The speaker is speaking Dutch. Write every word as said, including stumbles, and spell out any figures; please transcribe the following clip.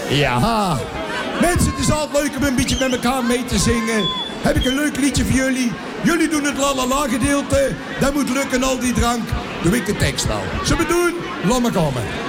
Ja. Mensen, het is altijd leuk om een beetje met elkaar mee te zingen. Heb ik een leuk liedje voor jullie. Jullie doen het lalala gedeelte. Dat moet lukken, al die drank. Doe ik de tekst wel. Zullen we doen? Laat me komen.